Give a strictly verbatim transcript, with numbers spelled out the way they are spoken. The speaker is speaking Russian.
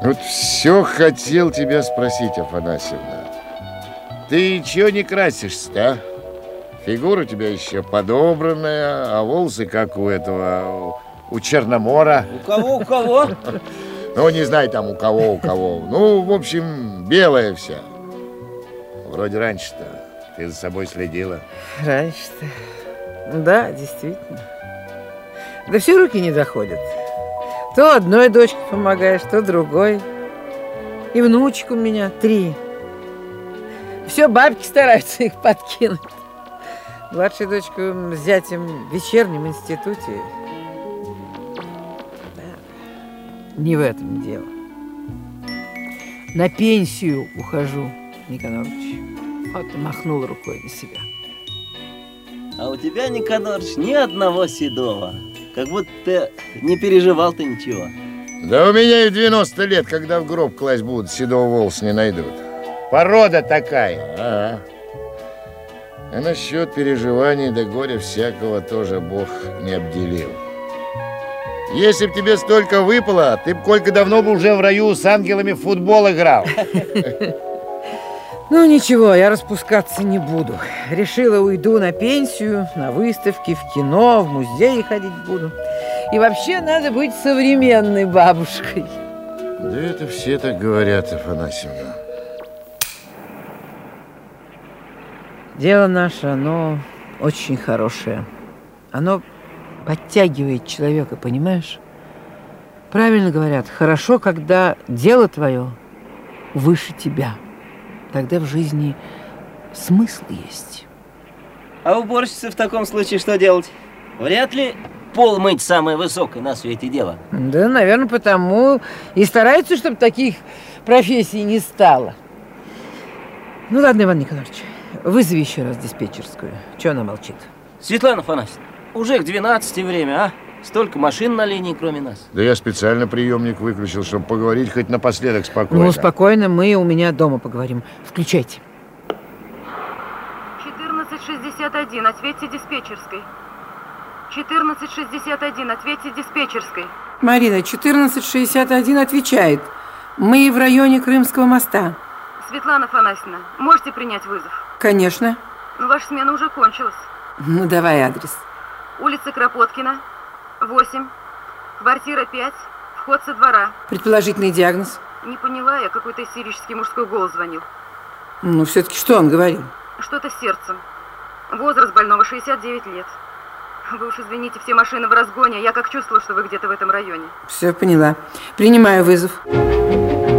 Вот все хотел тебя спросить, Афанасьевна. Ты чего не красишься-то, а? Фигура у тебя еще подобранная, а волосы как у этого, у Черномора. У кого, у кого? Ну, не знаю там у кого, у кого. Ну, в общем, белая вся. Вроде раньше-то ты за собой следила. Раньше-то? Да, действительно. Да все руки не доходят. То одной дочке помогаешь, то другой. И внучек у меня три. Все бабки стараются их подкинуть. Младшая дочка с зятем в вечернем институте. Да. Не в этом дело. На пенсию ухожу, Никанорович. Вот махнул рукой на себя. А у тебя, Никанорович, ни одного седого. Как будто не переживал ты ничего. Да у меня и в девяносто лет, когда в гроб класть будут, седого волоса не найдут. Порода такая. Ага. А насчет переживаний да горя всякого тоже Бог не обделил. Если б тебе столько выпало, ты б, Колька, давно бы уже в раю с ангелами в футбол играл. Ну ничего, я распускаться не буду. Решила, уйду на пенсию, на выставки, в кино, в музеи ходить буду. И вообще надо быть современной бабушкой. Да это все так говорят, Афанасьевна. Дело наше, оно очень хорошее. Оно подтягивает человека, понимаешь? Правильно говорят, хорошо, когда дело твое выше тебя. Тогда в жизни смысл есть. А уборщице в таком случае что делать? Вряд ли пол мыть самое высокое на свете дело. Да, наверное, потому и стараются, чтобы таких профессий не стало. Ну ладно, Иван Николаевич, вызови еще раз диспетчерскую. Чего она молчит? Светлана Афанасьевна, уже к двенадцати время, а? Столько машин на линии, кроме нас. Да я специально приемник выключил, чтобы поговорить хоть напоследок спокойно. Ну, спокойно, мы у меня дома поговорим. Включайте. четырнадцать шестьдесят один, ответьте диспетчерской. четырнадцать шестьдесят один, ответьте диспетчерской. Марина, четырнадцать шестьдесят один отвечает. Мы в районе Крымского моста. Светлана Афанасьевна, можете принять вызов? Конечно. Но ваша смена уже кончилась. Ну, давай адрес. Улица Кропоткина, восемь, квартира пять, вход со двора. Предположительный диагноз? Не поняла я, какой-то истерический мужской голос звонил. Ну, все-таки что он говорил? Что-то с сердцем. Возраст больного шестьдесят девять лет. Вы уж извините, все машины в разгоне. Я как чувствовала, что вы где-то в этом районе. Все, поняла. Принимаю вызов.